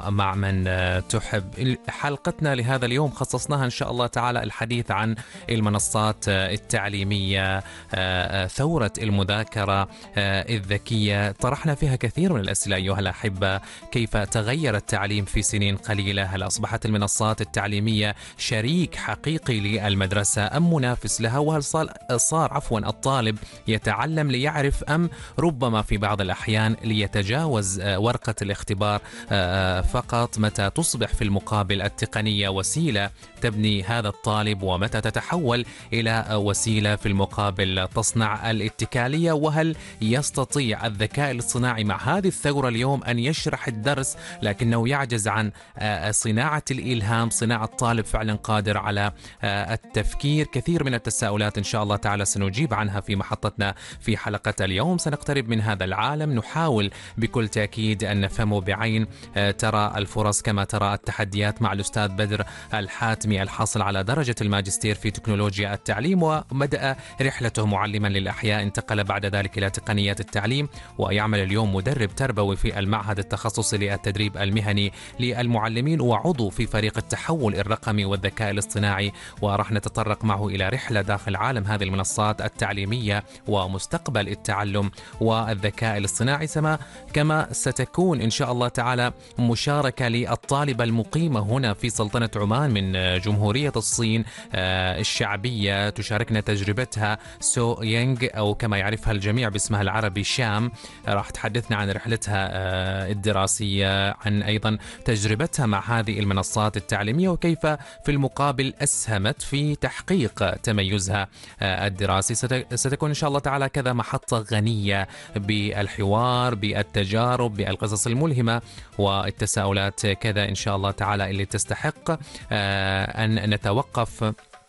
ومع من تحب. حلقتنا لهذا اليوم خصصناها إن شاء الله تعالى الحديث عن المنصات التعليمية، ثورة المذاكرة الذكية. طرحنا فيها كثير من الأسئلة أيها الأحبة: كيف تغير التعليم في سنين قليلة؟ هل أصبحت المنصات التعليمية شريك حقيقي للمدرسة أم منافس لها؟ وهل صار الطالب يتعلم ليعرف أم ربما في بعض الأحيان ليتجاوز ورقة الاختبار فقط؟ متى تصبح في المقابل التقنية وسيلة تبني هذا الطالب، ومتى تتحول إلى وسيلة في المقابل تصنع الاتكالية؟ وهل يستطيع الذكاء الاصطناعي مع هذه الثورة اليوم أن يشرح الدرس لكنه يعجز عن صناعة الإلهام، صناعة طالب فعلا قادر على التفكير؟ كثير من التساؤلات إن شاء الله تعالى سنجيب عنها في محطتنا في حلقة اليوم. سنقترب من هذا العالم، نحاول بكل تأكيد أن نفهمه بعين ترى الفرص كما ترى التحديات، مع الأستاذ بدر الحاتمي الحاصل على درجة الماجستير في تكنولوجيا التعليم، وبدأ رحلته معلما للأحياء، انتقل بعد ذلك إلى تقنيات التعليم، ويعمل اليوم مدرب تربوي في المعهد التخصصي للتدريب المهني للمعلمين، وعضو في فريق التحول الرقمي والذكاء الاصطناعي. وراح نتطرق معه إلى رحلة داخل عالم هذه المنصات التعليمية ومستقبل التعلم والذكاء الاصطناعي، كما ستكون إن شاء الله تعالى مشاركة للطالبة المقيمة هنا في سلطنة عمان من جمهورية الصين الشعبية، تشاركنا تجربتها سو يينغ، أو كما يعرفها الجميع باسمها العربي شام. راح تحدثنا عن رحلتها الدراسية، عن أيضا تجربتها مع هذه المنصات التعليمية، وكيف في المقابل أسهمت في تحقيق تميزها الدراسي. ستكون إن شاء الله تعالى كذا محطة غنية بالحوار، بالتجارب، بالقصص الملهمة والتساؤلات كذا إن شاء الله تعالى اللي تستحق أن نتوقف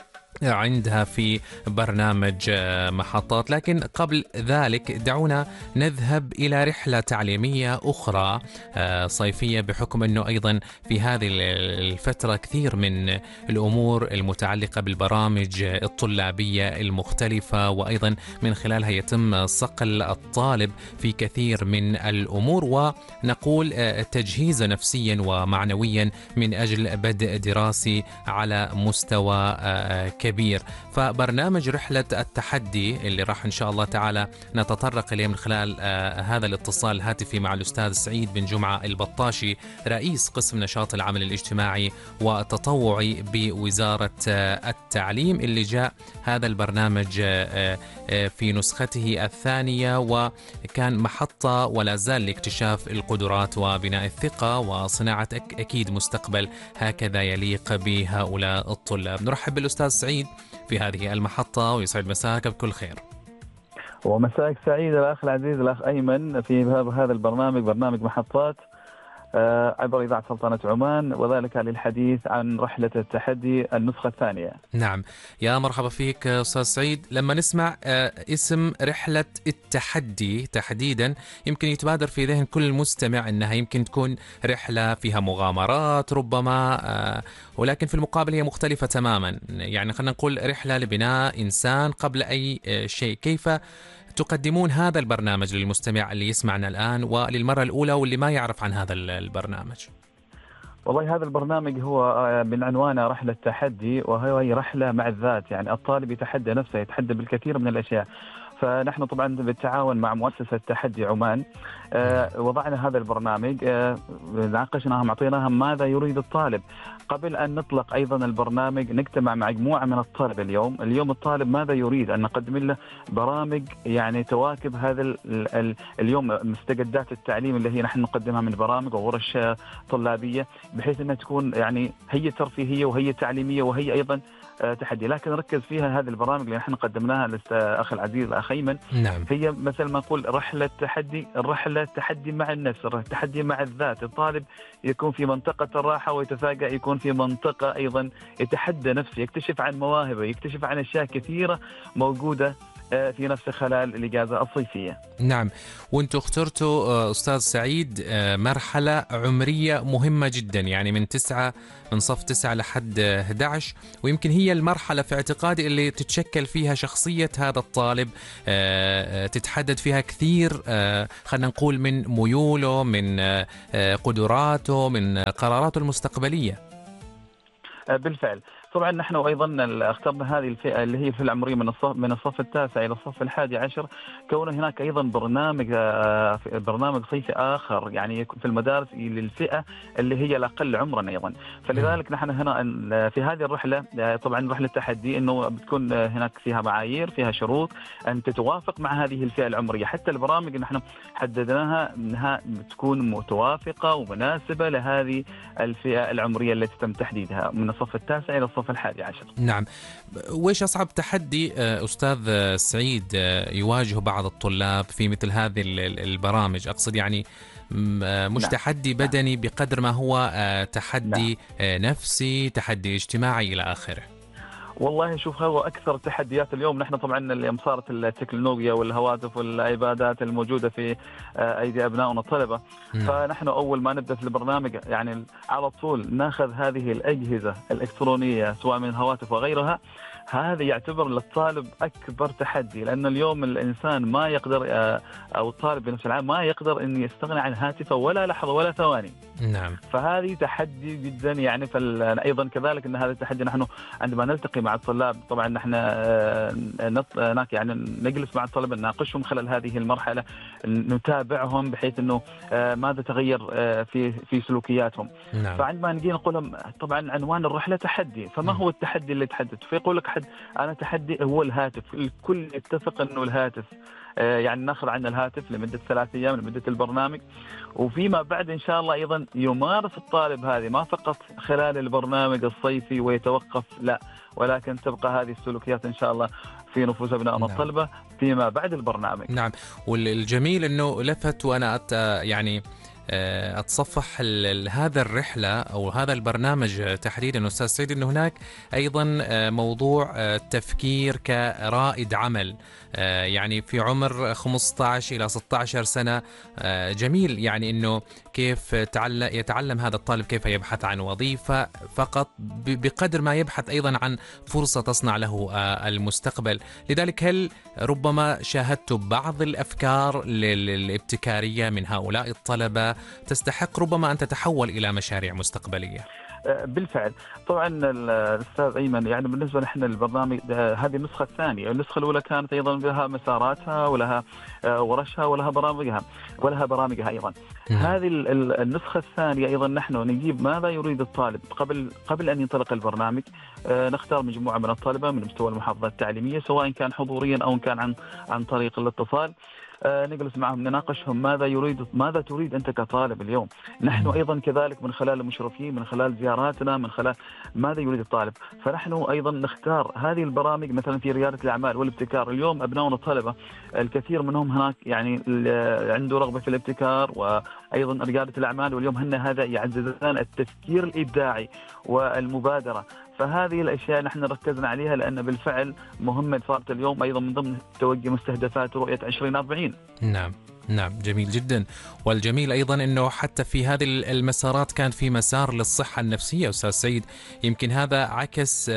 عندها في برنامج محطات. لكن قبل ذلك دعونا نذهب إلى رحلة تعليمية أخرى صيفية، بحكم أنه أيضا في هذه الفترة كثير من الأمور المتعلقة بالبرامج الطلابية المختلفة، وأيضا من خلالها يتم صقل الطالب في كثير من الأمور، ونقول تجهيزه نفسيا ومعنويا من أجل بدء دراسي على مستوى كبير. فبرنامج رحلة التحدي اللي راح إن شاء الله تعالى نتطرق إليه من خلال هذا الاتصال الهاتفي مع الأستاذ سعيد بن جمعة البطاشي، رئيس قسم نشاط العمل الاجتماعي والتطوعي بوزارة التعليم، اللي جاء هذا البرنامج في نسخته الثانية، وكان محطة ولا زال لاكتشاف القدرات وبناء الثقة وصناعة أكيد مستقبل هكذا يليق بهؤلاء الطلاب. نرحب بالأستاذ سعيد في هذه المحطة، ويسعد مساك بكل خير. ومساك سعيد الأخ العزيز الأخ أيمن في هذا البرنامج، برنامج محطات عبر إذاعة سلطنة عمان، وذلك للحديث عن رحلة التحدي النسخة الثانية. نعم، يا مرحبا فيك أستاذ سعيد. لما نسمع اسم رحلة التحدي تحديدا يمكن يتبادر في ذهن كل مستمع أنها يمكن تكون رحلة فيها مغامرات ربما، ولكن في المقابل هي مختلفة تماما. يعني خلينا نقول رحلة لبناء إنسان قبل أي شيء. كيف تقدمون هذا البرنامج للمستمع اللي يسمعنا الآن وللمرة الأولى واللي ما يعرف عن هذا البرنامج؟ والله هذا البرنامج هو من عنوانه رحلة تحدي، وهي رحلة مع الذات. يعني الطالب يتحدى نفسه، يتحدى بالكثير من الأشياء. فنحن طبعا بالتعاون مع مؤسسة تحدي عمان وضعنا هذا البرنامج، ناقشناهم، أعطيناهم ماذا يريد الطالب. قبل أن نطلق أيضا البرنامج نجتمع مع مجموعة من الطالب. اليوم الطالب ماذا يريد؟ أن نقدم له برامج يعني تواكب هذا اليوم مستجدات التعليم اللي هي نحن نقدمها من برامج وورش طلابية، بحيث أنها تكون يعني هي ترفيهية وهي تعليمية وهي أيضا تحدي. لكن نركز فيها هذه البرامج اللي نحن قدمناها للأخ العزيز الأخ أيمن. نعم. هي مثل ما نقول رحلة تحدي، الرحلة تحدي مع النفس، التحدي مع الذات. الطالب يكون في منطقة الراحة ويتفاجأ يكون في منطقة أيضا يتحدى نفسه، يكتشف عن مواهبه، يكتشف عن أشياء كثيرة موجودة في نفس خلال الإجازة الصيفية. نعم، وانتم اخترتوا أستاذ سعيد مرحلة عمرية مهمة جدا، يعني من صف 9 لحد 11، ويمكن هي المرحلة في اعتقادي اللي تتشكل فيها شخصية هذا الطالب، تتحدد فيها كثير خلينا نقول من ميوله، من قدراته، من قراراته المستقبلية. بالفعل. طبعا نحن ايضا اخترنا هذه الفئه اللي هي في العمريه من الصف التاسع الى الصف 11، كون هناك ايضا برنامج صيفي اخر يعني في المدارس للفئه اللي هي الاقل عمرا ايضا. فلذلك نحن هنا في هذه الرحله، طبعا رحله التحدي انه بتكون هناك فيها معايير، فيها شروط ان تتوافق مع هذه الفئه العمريه. حتى البرامج نحن حددناها انها تكون متوافقه ومناسبه لهذه الفئه العمريه التي تم تحديدها من الصف التاسع الى الصف 11. نعم. وإيش أصعب تحدي أستاذ سعيد يواجه بعض الطلاب في مثل هذه البرامج؟ أقصد يعني مش نعم. تحدي بدني بقدر ما هو تحدي نفسي، تحدي اجتماعي إلى آخره. والله شوف، هو أكثر تحديات اليوم نحن طبعا اليوم صارت التكنولوجيا والهواتف والإيبادات الموجودة في أيدي أبنائنا الطلبة. فنحن أول ما نبدأ في البرنامج يعني على طول ناخذ هذه الأجهزة الإلكترونية سواء من الهواتف وغيرها. هذا يعتبر للطالب أكبر تحدي، لأن اليوم الإنسان ما يقدر أو الطالب بنفس العام ما يقدر أن يستغني عن هاتفه ولا لحظة ولا ثواني. نعم. فهذه تحدي جدا يعني. أيضا كذلك أن هذا التحدي نحن عندما نلتقي مع الطلاب، طبعا نحن هناك يعني نجلس مع الطلبة نناقشهم خلال هذه المرحلة، نتابعهم بحيث أنه ماذا تغير في سلوكياتهم. نعم. فعندما نجي نقول لهم طبعا عنوان الرحلة تحدي، فما هو التحدي اللي تحدد؟ فيقول لك أنا تحدي هو الهاتف. الكل يتفق أنه الهاتف، يعني ناخذ عنا الهاتف لمدة 3 أيام لمدة البرنامج، وفيما بعد إن شاء الله أيضا يمارس الطالب هذه ما فقط خلال البرنامج الصيفي ويتوقف، لا، ولكن تبقى هذه السلوكيات إن شاء الله في نفوس أبنائنا الطلبة فيما بعد البرنامج. نعم. والجميل أنه لفت وأنا يعني أتصفح هذا الرحلة أو هذا البرنامج تحديدا أستاذ سعيد، أنه هناك أيضا موضوع تفكير كرائد عمل، يعني في عمر 15 إلى 16 سنة. جميل يعني أنه كيف يتعلم هذا الطالب كيف يبحث عن وظيفة فقط بقدر ما يبحث أيضا عن فرصة تصنع له المستقبل. لذلك هل ربما شاهدت بعض الأفكار الابتكارية من هؤلاء الطلبة تستحق ربما أن تتحول إلى مشاريع مستقبلية؟ بالفعل. طبعا الأستاذ أيمن، يعني بالنسبة نحن للبرنامج هذه النسخة الثانية. النسخة الأولى كانت أيضا لها مساراتها ولها ورشها ولها برامجها أيضا. هذه النسخة الثانية أيضا نحن نجيب ماذا يريد الطالب قبل أن ينطلق البرنامج. نختار مجموعة من الطلبة من مستوى المحافظة التعليمية، سواء كان حضوريا أو كان عن طريق الاتصال. نجلس معهم نناقشهم ماذا تريد أنت كطالب اليوم. نحن أيضا كذلك من خلال المشرفين، من خلال زياراتنا، من خلال ماذا يريد الطالب. فنحن أيضا نختار هذه البرامج مثلا في ريادة الأعمال والابتكار. اليوم أبنائنا الطلبة الكثير منهم هناك يعني عنده رغبة في الابتكار وأيضا ريادة الأعمال، واليوم هذا يعززان التفكير الإبداعي والمبادرة. فهذه الأشياء نحن ركزنا عليها، لأن بالفعل مهمة صارت اليوم أيضا من ضمن توجه مستهدفات رؤية 2040. نعم، جميل جدا. والجميل أيضا أنه حتى في هذه المسارات كان في مسار للصحة النفسية أستاذ سعيد. يمكن هذا عكس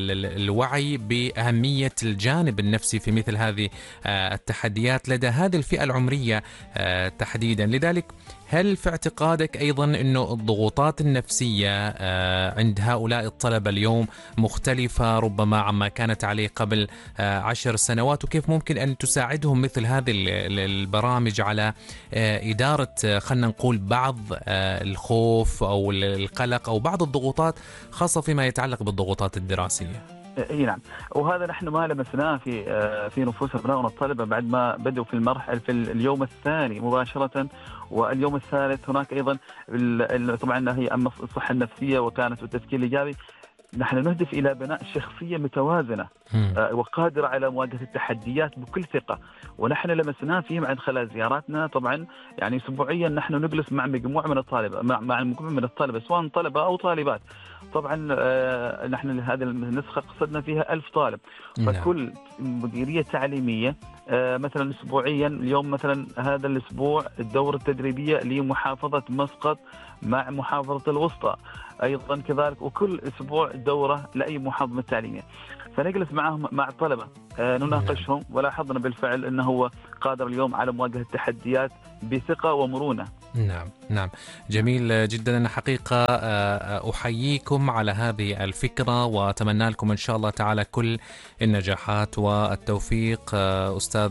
الوعي بأهمية الجانب النفسي في مثل هذه التحديات لدى هذه الفئة العمرية تحديدا. لذلك هل في اعتقادك أيضا أنه الضغوطات النفسية عند هؤلاء الطلبة اليوم مختلفة ربما عما كانت عليه قبل 10 سنوات، وكيف ممكن أن تساعدهم مثل هذه البرامج على إدارة خلنا نقول بعض الخوف أو القلق أو بعض الضغوطات، خاصة فيما يتعلق بالضغوطات الدراسية؟ اي نعم، وهذا نحن ما لمسناه في نفوس ابنائنا الطلبه بعد ما بدأوا في اليوم الثاني مباشره واليوم الثالث. هناك ايضا طبعا هي اما الصحه النفسيه وكانت التفكير الايجابي. نحن نهدف إلى بناء شخصية متوازنة وقادرة على مواجهة التحديات بكل ثقة. ونحن لمسناه فيه من خلال زياراتنا. طبعا يعني أسبوعيا نحن نجلس مع مجموعة من الطلبة، مع مجموعة من الطلبة سواء طلبة أو طالبات، طبعا نحن هذه النسخة قصدنا فيها 1000 طالب، فكل مديرية تعليمية مثلا أسبوعيا، اليوم مثلا هذا الأسبوع الدورة التدريبية لمحافظة مسقط مع محافظة الوسطى أيضا كذلك، وكل أسبوع دورة لأي محافظة تعليمية، فنجلس معهم مع الطلبة نناقشهم، ولاحظنا بالفعل أنه هو قادر اليوم على مواجهة التحديات بثقة ومرونة. نعم جميل جدا. أنا حقيقة أحييكم على هذه الفكرة، وأتمنى لكم إن شاء الله تعالى كل النجاحات والتوفيق أستاذ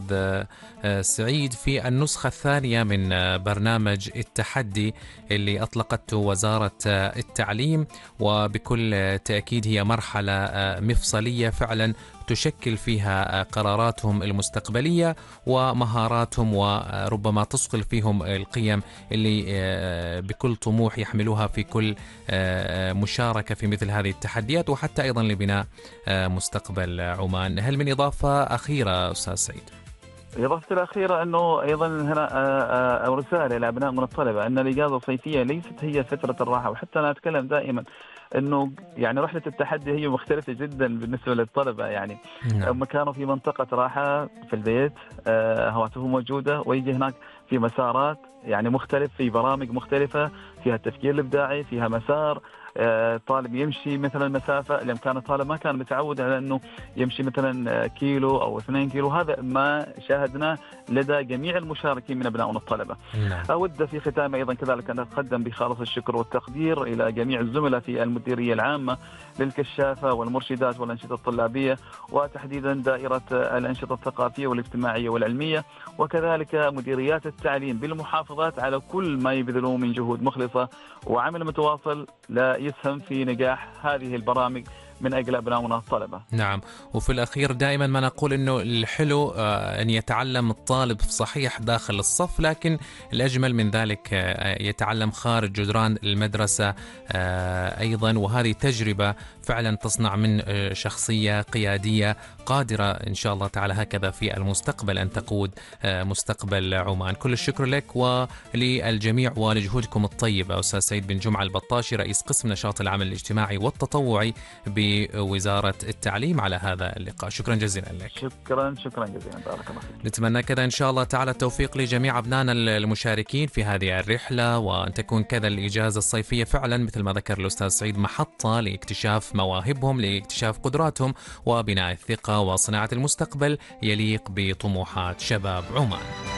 سعيد في النسخة الثانية من برنامج التحدي اللي أطلقته وزارة التعليم، وبكل تأكيد هي مرحلة مفصلية فعلا تشكل فيها قراراتهم المستقبلية ومهاراتهم، وربما تصقل فيهم القيم اللي بكل طموح يحملوها في كل مشاركة في مثل هذه التحديات، وحتى أيضا لبناء مستقبل عمان. هل من إضافة أخيرة أستاذ سعيد؟ الإضافة الأخيرة أنه أيضا هنا رسالة لأبناء من الطلبة أن الإجازة الصيفية ليست هي فترة الراحة، وحتى أنا أتكلم دائما أنه يعني رحلة التحدي هي مختلفة جدا بالنسبة للطلبة، يعني هم كانوا في منطقة راحة في البيت، هواتفهم موجودة، ويجي هناك في مسارات يعني مختلف، في برامج مختلفة فيها التفكير الإبداعي، فيها مسار طالب يمشي مثلا مسافة، لأن كان الطالب ما كان متعود على أنه يمشي مثلا كيلو أو 2 كيلو، هذا ما شاهدناه لدى جميع المشاركين من أبنائنا الطلبة. أود في ختام أيضا كذلك أن أتقدم بخالص الشكر والتقدير إلى جميع الزملاء في المديرية العامة للكشافة والمرشدات والأنشطة الطلابية، وتحديدا دائرة الأنشطة الثقافية والاجتماعية والعلمية، وكذلك مديريات التعليم بالمحافظات على كل ما يبذلون من جهود مخلصة وعمل متواصل لا يسهم في نجاح هذه البرامج من أجل أبنائنا الطلبة. نعم، وفي الأخير دائما ما نقول أنه الحلو أن يتعلم الطالب صحيح داخل الصف، لكن الأجمل من ذلك يتعلم خارج جدران المدرسة أيضا، وهذه تجربة فعلا تصنع من شخصية قيادية قادرة إن شاء الله تعالى هكذا في المستقبل أن تقود مستقبل عمان. كل الشكر لك وللجميع ولجهودكم الطيبة أستاذ سعيد بن جمعة البطاشي، رئيس قسم نشاط العمل الاجتماعي والتطوعي بوزارة التعليم، على هذا اللقاء. شكرا جزيلا لك. شكرا جزيلا، بارك الله فيك. نتمنى كذا إن شاء الله تعالى التوفيق لجميع أبنائنا المشاركين في هذه الرحلة، وأن تكون كذا الإجازة الصيفية فعلا مثل ما ذكر الأستاذ سعيد محطة لاكتشاف مواهبهم، لاكتشاف قدراتهم، وبناء الثقة وصناعة المستقبل يليق بطموحات شباب عمان.